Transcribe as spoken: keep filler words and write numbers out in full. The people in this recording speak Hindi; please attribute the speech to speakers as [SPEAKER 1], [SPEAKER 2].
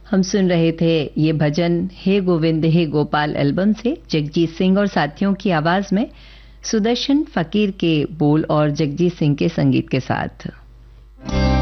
[SPEAKER 1] हम सुन रहे थे ये भजन हे गोविंद हे गोपाल एल्बम से जगजीत सिंह और साथियों की आवाज में सुदर्शन फकीर के बोल और जगजीत सिंह के संगीत के साथ।